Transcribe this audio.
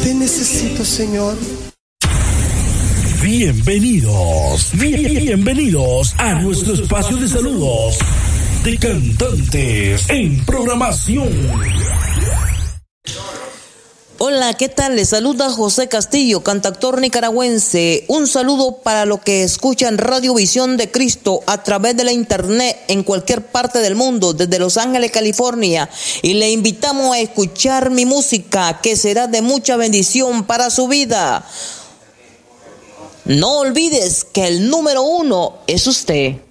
Te necesito, Señor. Bienvenidos a nuestro espacio de saludos de cantantes en programación. Hola, ¿qué tal? Les saluda José Castillo, cantautor nicaragüense. Un saludo para los que escuchan Radio Visión de Cristo a través de la internet en cualquier parte del mundo, desde Los Ángeles, California. Y le invitamos a escuchar mi música, que será de mucha bendición para su vida. No olvides que el número 1 es usted.